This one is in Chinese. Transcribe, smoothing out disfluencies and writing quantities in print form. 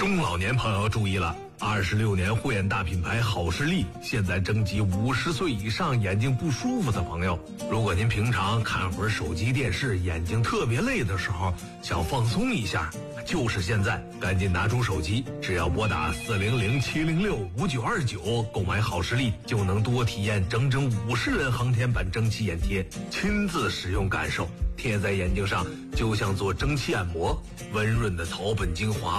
中老年朋友注意了，26年护眼大品牌好视力现在征集50岁以上眼睛不舒服的朋友。如果您平常看会儿手机电视，眼睛特别累的时候，想放松一下，就是现在，赶紧拿出手机，只要拨打400-706-5929购买好视力，就能多体验整整50人航天版蒸汽眼贴，亲自使用感受，贴在眼睛上就像做蒸汽按摩，温润的草本精华